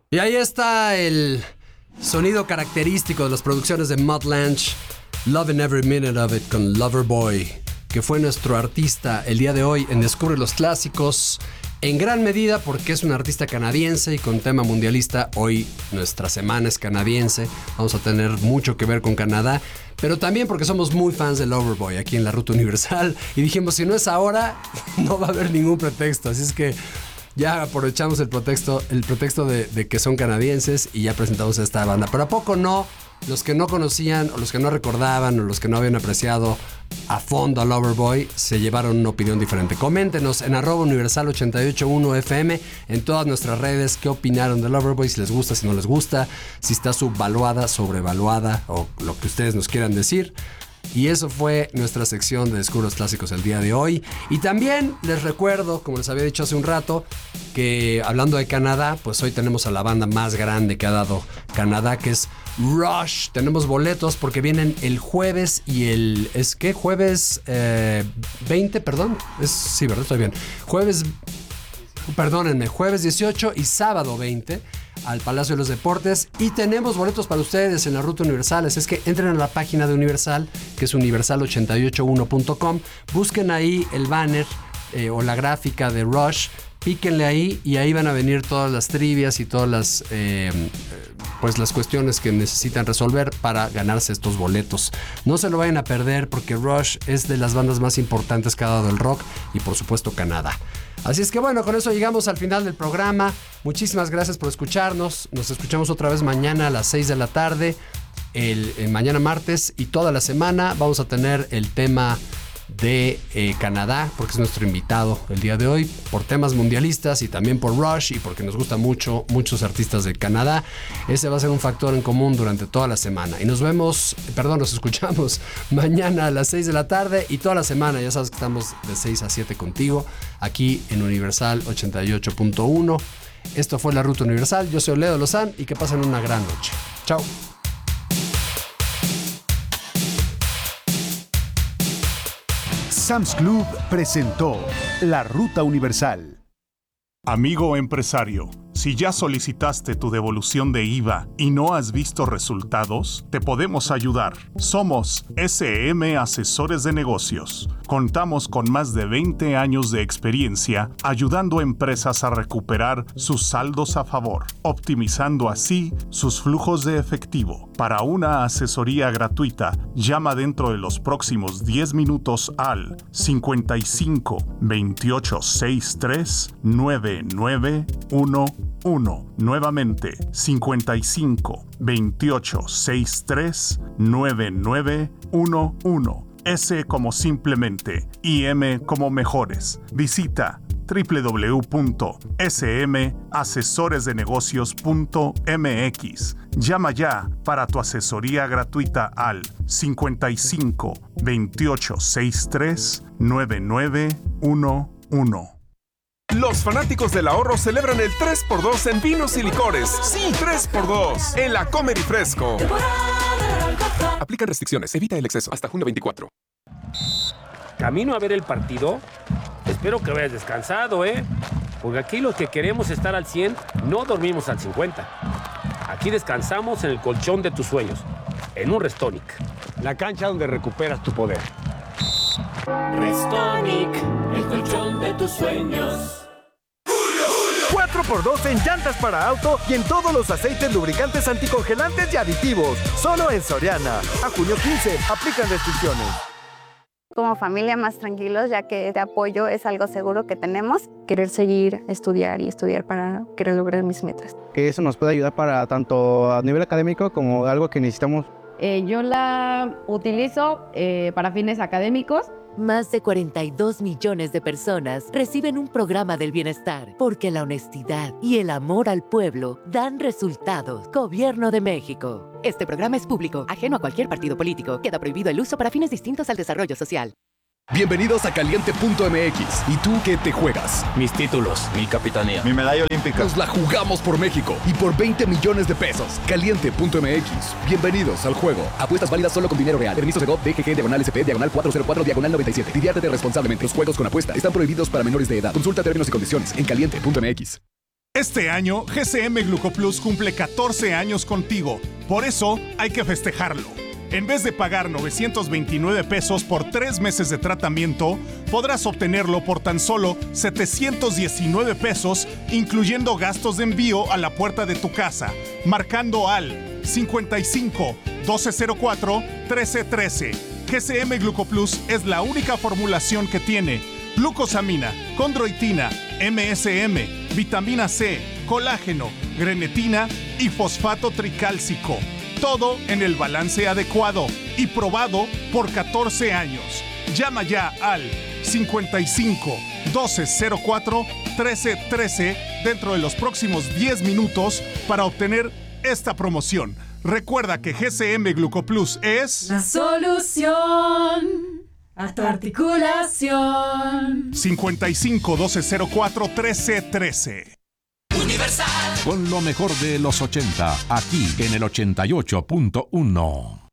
Y ahí está el sonido característico de las producciones de Mutt Lange, Lovin' Every Minute of It con Loverboy, que fue nuestro artista el día de hoy en Descubre los Clásicos, en gran medida porque es un artista canadiense y con tema mundialista. Hoy nuestra semana es canadiense, vamos a tener mucho que ver con Canadá, pero también porque somos muy fans de Loverboy aquí en la Ruta Universal y dijimos, si no es ahora, no va a haber ningún pretexto, así es que ya aprovechamos el pretexto de que son canadienses y ya presentamos a esta banda. Pero ¿a poco no? Los que no conocían, o los que no recordaban, o los que no habían apreciado a fondo a Loverboy, se llevaron una opinión diferente. Coméntenos en @universal881fm, en todas nuestras redes, qué opinaron de Loverboy, si les gusta, si no les gusta, si está subvaluada, sobrevaluada, o lo que ustedes nos quieran decir. Y eso fue nuestra sección de Descubre los Clásicos el día de hoy. Y también les recuerdo, como les había dicho hace un rato, que hablando de Canadá, pues hoy tenemos a la banda más grande que ha dado Canadá, que es Rush. Tenemos boletos porque vienen el jueves y el... ¿Es qué? Jueves 20, perdón. Sí, ¿verdad? Estoy bien. Jueves 18 y sábado 20 al Palacio de los Deportes, y tenemos boletos para ustedes en la Ruta Universal. Así es que entren a la página de Universal, que es universal881.com, busquen ahí el banner o la gráfica de Rush, píquenle ahí y ahí van a venir todas las trivias y todas las las cuestiones que necesitan resolver para ganarse estos boletos. No se lo vayan a perder porque Rush es de las bandas más importantes que ha dado el rock y por supuesto Canadá. Así es que bueno, con eso llegamos al final del programa. Muchísimas gracias por escucharnos. Nos escuchamos otra vez mañana a las 6 de la tarde, mañana martes, y toda la semana vamos a tener el tema de Canadá, porque es nuestro invitado el día de hoy, por temas mundialistas y también por Rush y porque nos gusta mucho muchos artistas de Canadá. Ese va a ser un factor en común durante toda la semana. Y nos escuchamos mañana a las 6 de la tarde y toda la semana. Ya sabes que estamos de 6 a 7 contigo aquí en Universal 88.1. Esto fue La Ruta Universal. Yo soy Leo Lozán y que pasen una gran noche. Chao. Sam's Club presentó La Ruta Universal. Amigo empresario, si ya solicitaste tu devolución de IVA y no has visto resultados, te podemos ayudar. Somos SM Asesores de Negocios. Contamos con más de 20 años de experiencia ayudando a empresas a recuperar sus saldos a favor, optimizando así sus flujos de efectivo. Para una asesoría gratuita, llama dentro de los próximos 10 minutos al 55 28 63 9911. Nuevamente, 55 28 63 9911. S como simplemente y M como mejores. Visita www.smasesoresdenegocios.mx. Llama ya para tu asesoría gratuita al 55 28 63 9911. Los fanáticos del ahorro celebran el 3x2 en vinos y licores. Sí, 3x2 en la Comer y Fresco. Aplican restricciones, evita el exceso. Hasta junio 24. Camino a ver el partido. Espero que vayas descansado, porque aquí los que queremos estar al 100 no dormimos al 50. Aquí descansamos en el colchón de tus sueños, en un Restonic. La cancha donde recuperas tu poder. Restonic, el colchón de tus sueños. 4x2 en llantas para auto y en todos los aceites lubricantes anticongelantes y aditivos. Solo en Soriana. A junio 15, aplican restricciones. Como familia más tranquilos, ya que este apoyo es algo seguro que tenemos. Querer seguir, estudiar para querer lograr mis metas. Que eso nos puede ayudar para tanto a nivel académico como algo que necesitamos. Yo la utilizo para fines académicos. Más de 42 millones de personas reciben un programa del bienestar porque la honestidad y el amor al pueblo dan resultados. Gobierno de México. Este programa es público, ajeno a cualquier partido político. Queda prohibido el uso para fines distintos al desarrollo social. Bienvenidos a Caliente.mx. ¿Y tú qué te juegas? Mis títulos, mi capitanía, mi medalla olímpica. Nos la jugamos por México y por 20 millones de pesos. Caliente.mx. Bienvenidos al juego. Apuestas válidas solo con dinero real. Permiso Segov, DGG, /SP, /404, /97. Diviértete responsablemente. Los juegos con apuesta están prohibidos para menores de edad. Consulta términos y condiciones en Caliente.mx. Este año, GCM Glucoplus cumple 14 años contigo. Por eso, hay que festejarlo. En vez de pagar 929 pesos por 3 meses de tratamiento, podrás obtenerlo por tan solo 719 pesos, incluyendo gastos de envío a la puerta de tu casa, marcando al 55 1204 1313. GCM Glucoplus es la única formulación que tiene glucosamina, condroitina, MSM, vitamina C, colágeno, grenetina y fosfato tricálcico. Todo en el balance adecuado y probado por 14 años. Llama ya al 55 1204 1313 dentro de los próximos 10 minutos para obtener esta promoción. Recuerda que GCM Glucoplus es la solución a tu articulación. 55 1204 1313. Universal. Con lo mejor de los 80, aquí en el 88.1.